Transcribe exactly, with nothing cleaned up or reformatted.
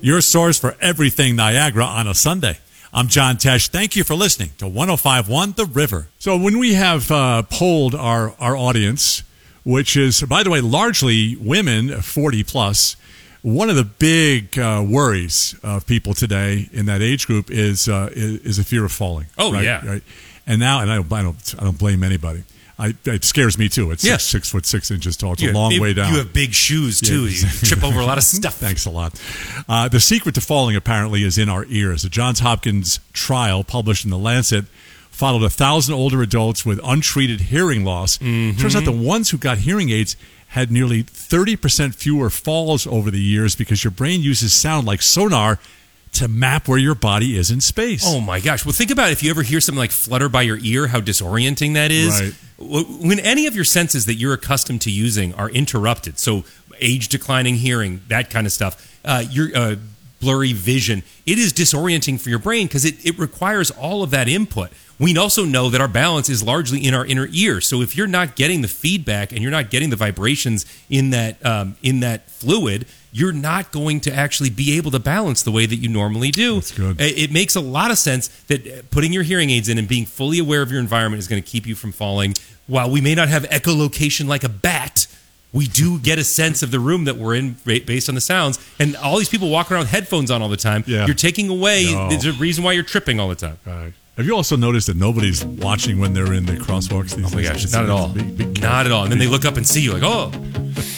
your source for everything Niagara on a Sunday. I'm John Tesh. Thank you for listening to one oh five point one The River. So when we have uh, polled our, our audience, which is, by the way, largely women forty plus, one of the big uh, worries of people today in that age group is uh, is, is a fear of falling. Oh, right? yeah. Right? And now, and I don't, I don't, I don't blame anybody. I, it scares me too. It's yeah. six, six foot six inches tall. It's you a long have, way down. You have big shoes too. Yeah. You trip over a lot of stuff. Thanks a lot. Uh, the secret to falling apparently is in our ears. The Johns Hopkins trial published in The Lancet followed a thousand older adults with untreated hearing loss. Mm-hmm. Turns out the ones who got hearing aids had nearly thirty percent fewer falls over the years because your brain uses sound like sonar to map where your body is in space. Oh my gosh. Well, think about if you ever hear something like flutter by your ear, how disorienting that is. Right. When any of your senses that you're accustomed to using are interrupted, so age declining hearing, that kind of stuff, uh, your uh, blurry vision, it is disorienting for your brain because it, it requires all of that input. We also know that our balance is largely in our inner ear. So if you're not getting the feedback and you're not getting the vibrations in that um, in that fluid, you're not going to actually be able to balance the way that you normally do. That's good. It makes a lot of sense that putting your hearing aids in and being fully aware of your environment is going to keep you from falling. While we may not have echolocation like a bat, we do get a sense of the room that we're in based on the sounds. And all these people walk around with headphones on all the time. Yeah. You're taking away No. the reason why you're tripping all the time. Right. Have you also noticed that nobody's watching when they're in the crosswalks these Oh my days? gosh, It's- not at all. be- be Not at all. And then they look up and see you like, oh.